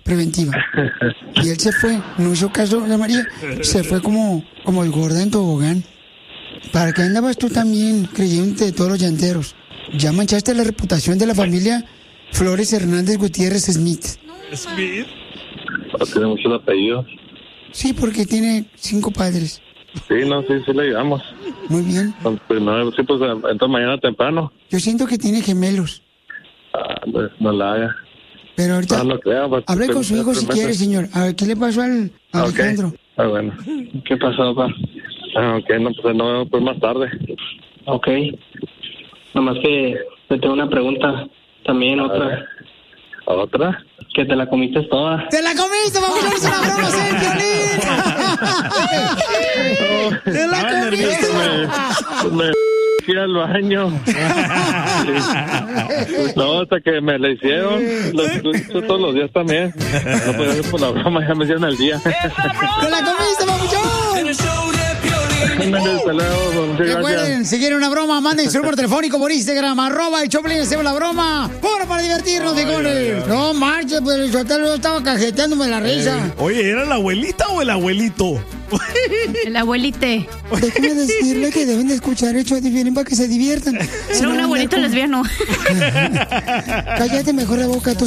preventiva. Y él se fue, no hizo caso de María, se fue como el gordo en tobogán. ¿Para qué andabas tú también creyéndote de todos los llanteros? Ya manchaste la reputación de la familia Flores Hernández Gutiérrez Smith. ¿Smith? No tiene muchos apellidos. Sí, porque tiene 5 padres. Sí, sí le ayudamos. Muy bien. Pues entonces mañana temprano. Yo siento que tiene gemelos. Pues no la haga. Pero ahorita, no creo, pues, hable con su hijo si quiere, señor. A ver, ¿qué le pasó al Alejandro? Okay. Bueno. ¿Qué pasó, papá? Ok, no, pues más tarde. Ok. Nomás que te tengo una pregunta. También otra. ¿Otra? Que te la comiste toda. ¡Te la comiste, vamos a hacer una broma, Violín! ¡Te la comiste! Me fui al baño. No, hasta que me la hicieron. Lo hizo todos los días también. No podía hacer por la broma, ya me hicieron el día. ¡Te la comiste, papuchón! Recuerden, si quieren una broma, manden su número telefónico por Instagram, @el Choplin, hacemos la broma. ¡Puro para divertirnos, digones! No marches, pues el Sotelo estaba cajeteándome la risa. Oye, ¿era la abuelita o el abuelito? El abuelite. Déjame decirle que deben de escuchar el show de Violín para que se diviertan. Era un abuelito lesbiano. Cállate mejor la boca, tú.